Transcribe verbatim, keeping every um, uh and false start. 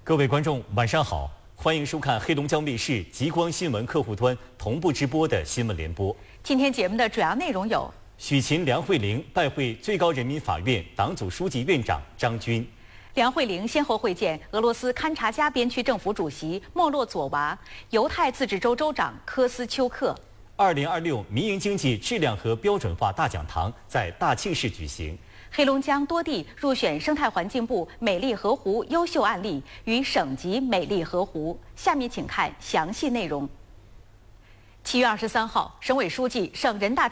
各位观众，晚上好，欢迎收看黑龙江卫视极光新闻客户端同步直播的新闻联播。 今天节目的主要内容有： 许勤、梁慧玲拜会最高人民法院党组书记、院长张军； 梁慧玲先后会见俄罗斯勘察加边区政府主席莫洛佐娃、犹太自治州州长科斯丘克。 二零二六民营经济质量和标准化大讲堂在大庆市举行。 黑龙江多地入选生态环境部美丽河湖优秀案例与省级美丽河湖。下面请看详细内容。七月二十三号，省委书记、省人大